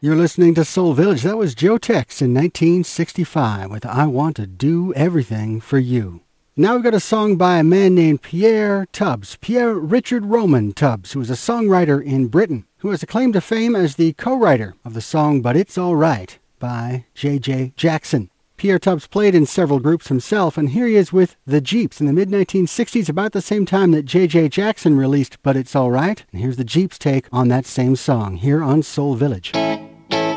You're listening to Soul Village. That was Joe Tex in 1965 with I Want to Do Everything for You. Now we've got a song by a man named Pierre Tubbs, Pierre Richard Roman Tubbs, who is a songwriter in Britain, who has a claim to fame as the co-writer of the song But It's All Right by J.J. Jackson. Pierre Tubbs played in several groups himself, and here he is with the Jeeps in the mid-1960s, about the same time that J.J. Jackson released But It's All Right. And here's the Jeeps' take on that same song here on Soul Village.